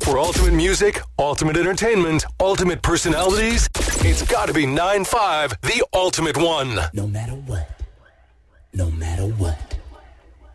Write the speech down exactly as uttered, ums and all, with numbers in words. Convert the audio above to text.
For ultimate music, ultimate entertainment, ultimate personalities, it's got to be nine five, the ultimate one. No matter what. No matter what.